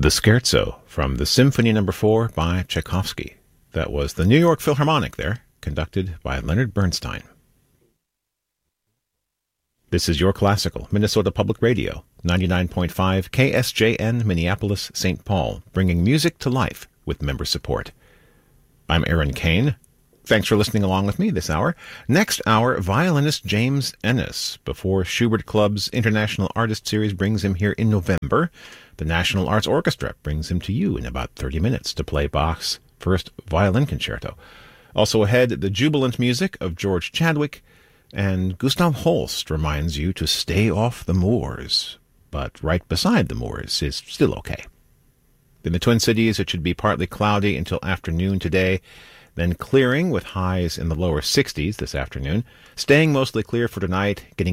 The Scherzo from the Symphony No. 4 by Tchaikovsky. That was the New York Philharmonic there, conducted by Leonard Bernstein. This is Your Classical, Minnesota Public Radio, 99.5 KSJN, Minneapolis, St. Paul, bringing music to life with member support. I'm Aaron Kane. Thanks for listening along with me this hour. Next hour, violinist James Ennis, before Schubert Club's International Artist Series brings him here in November. The National Arts Orchestra brings him to you in about 30 minutes to play Bach's first violin concerto. Also ahead, the jubilant music of George Chadwick, and Gustav Holst reminds you to stay off the moors, but right beside the moors is still okay. In the Twin Cities, it should be partly cloudy until afternoon today, then clearing with highs in the lower 60s this afternoon, staying mostly clear for tonight, getting